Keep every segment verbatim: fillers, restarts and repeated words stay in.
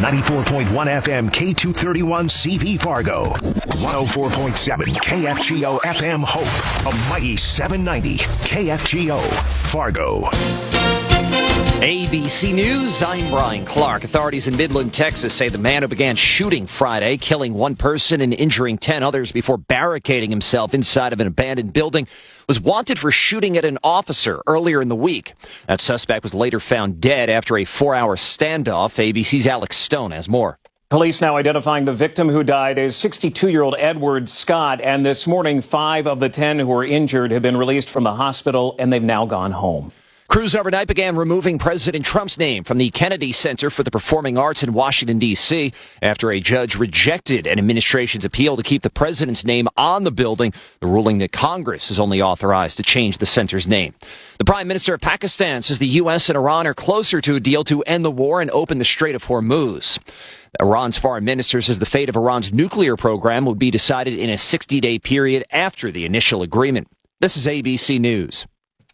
ninety-four point one F M K two thirty-one C V Fargo, one oh four point seven K F G O F M Hope, a mighty seven ninety K F G O Fargo. A B C News, I'm Brian Clark. Authorities in Midland, Texas say the man who began shooting Friday, killing one person and injuring ten others before barricading himself inside of an abandoned building, was wanted for shooting at an officer earlier in the week. That suspect was later found dead after a four-hour standoff. A B C's Alex Stone has more. Police now identifying the victim who died as sixty-two-year-old Edward Scott, and this morning five of the ten who were injured have been released from the hospital, and they've now gone home. Crews overnight began removing President Trump's name from the Kennedy Center for the Performing Arts in Washington, D C after a judge rejected an administration's appeal to keep the president's name on the building, the ruling that Congress is only authorized to change the center's name. The Prime Minister of Pakistan says the U S and Iran are closer to a deal to end the war and open the Strait of Hormuz. Iran's foreign minister says the fate of Iran's nuclear program will be decided in a sixty-day period after the initial agreement. This is A B C News.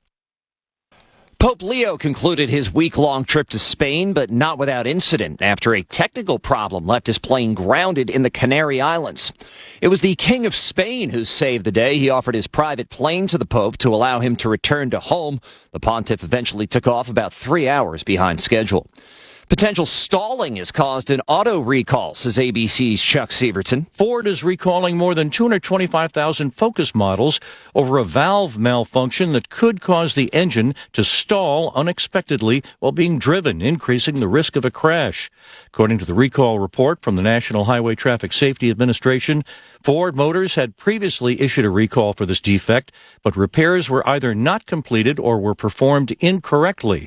Pope Leo concluded his week-long trip to Spain, but not without incident, after a technical problem left his plane grounded in the Canary Islands. It was the King of Spain who saved the day. He offered his private plane to the Pope to allow him to return to home. The pontiff eventually took off about three hours behind schedule. Potential stalling has caused an auto recall, says A B C's Chuck Sievertson. Ford is recalling more than two hundred twenty-five thousand Focus models over a valve malfunction that could cause the engine to stall unexpectedly while being driven, increasing the risk of a crash. According to the recall report from the National Highway Traffic Safety Administration, Ford Motors had previously issued a recall for this defect, but repairs were either not completed or were performed incorrectly.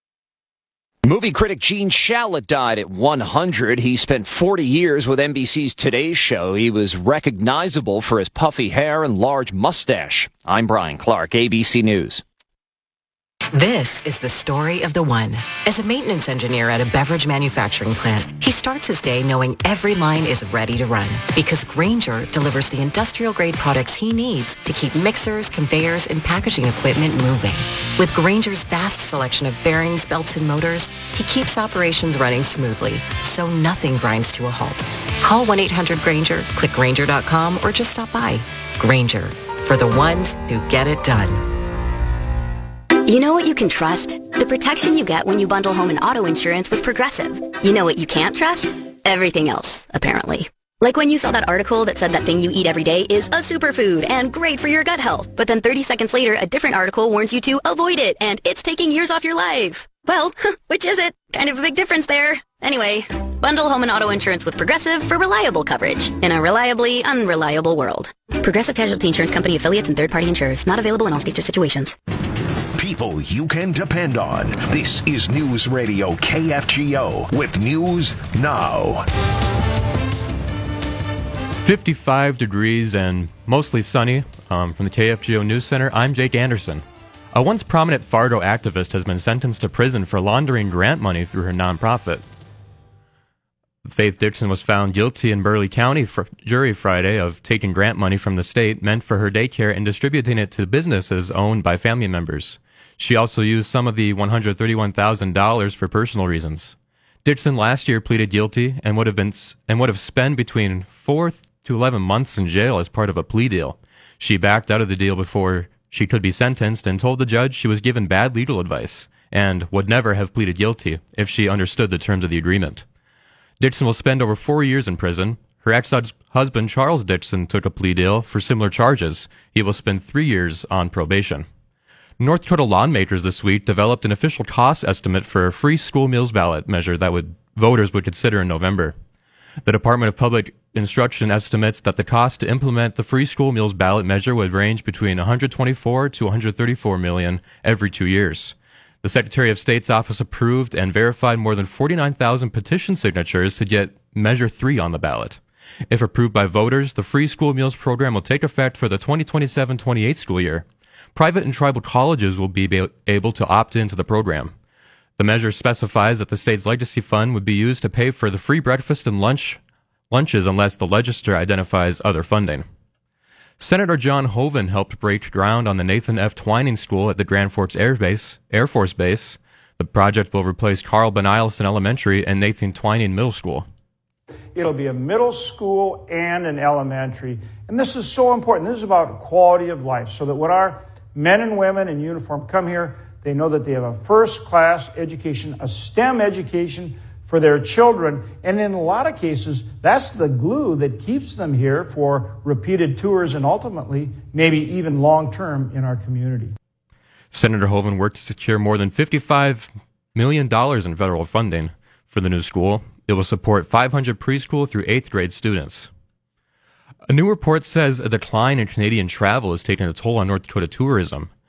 Movie critic Gene Shalit died at one hundred. He spent forty years with N B C's Today Show. He was recognizable for his puffy hair and large mustache. I'm Brian Clark, A B C News. This is the story of the one. As a maintenance engineer at a beverage manufacturing plant, he starts his day knowing every line is ready to run because Grainger delivers the industrial-grade products he needs to keep mixers, conveyors, and packaging equipment moving. With Grainger's vast selection of bearings, belts, and motors, he keeps operations running smoothly, so nothing grinds to a halt. Call one eight hundred Grainger, click Grainger dot com, or just stop by. Grainger, for the ones who get it done. You know what you can trust? The protection you get when you bundle home and auto insurance with Progressive. You know what you can't trust? Everything else, apparently. Like when you saw that article that said that thing you eat every day is a superfood and great for your gut health. But then thirty seconds later, a different article warns you to avoid it and it's taking years off your life. Well, which is it? Kind of a big difference there. Anyway, bundle home and auto insurance with Progressive for reliable coverage in a reliably unreliable world. Progressive Casualty Insurance Company affiliates and third-party insurers. Not available in all states or situations. People you can depend on. This is News Radio K F G O with News Now. fifty-five degrees and mostly sunny. Um, from the K F G O News Center, I'm Jake Anderson. A once prominent Fargo activist has been sentenced to prison for laundering grant money through her nonprofit. Faith Dixon was found guilty in Burleigh County fr- jury Friday of taking grant money from the state meant for her daycare and distributing it to businesses owned by family members. She also used some of the one hundred thirty-one thousand dollars for personal reasons. Dixon last year pleaded guilty and would have been and would have spent between four to eleven months in jail as part of a plea deal. She backed out of the deal before she could be sentenced and told the judge she was given bad legal advice and would never have pleaded guilty if she understood the terms of the agreement. Dixon will spend over four years in prison. Her ex-husband, Charles Dixon, took a plea deal for similar charges. He will spend three years on probation. North Dakota lawmakers this week developed an official cost estimate for a free school meals ballot measure that would voters would consider in November. The Department of Public Instruction estimates that the cost to implement the free school meals ballot measure would range between one hundred twenty-four to one hundred thirty-four million every two years. The Secretary of State's office approved and verified more than forty-nine thousand petition signatures to get Measure three on the ballot. If approved by voters, the free school meals program will take effect for the twenty twenty-seven twenty-eight school year. Private and tribal colleges will be able to opt into the program. The measure specifies that the state's legacy fund would be used to pay for the free breakfast and lunch lunches unless the legislature identifies other funding. Senator John Hoeven helped break ground on the Nathan F. Twining School at the Grand Forks Air Base, Air Force Base. The project will replace Carl Benilson Elementary and Nathan Twining Middle School. It'll be a middle school and an elementary. And this is so important. This is about quality of life, so that when our men and women in uniform come here, they know that they have a first-class education, a STEM education for their children. And in a lot of cases, that's the glue that keeps them here for repeated tours and ultimately maybe even long-term in our community. Senator Hoeven worked to secure more than fifty-five million dollars in federal funding for the new school. It will support five hundred preschool through eighth grade students. A new report says a decline in Canadian travel is taking a toll on North Dakota tourism.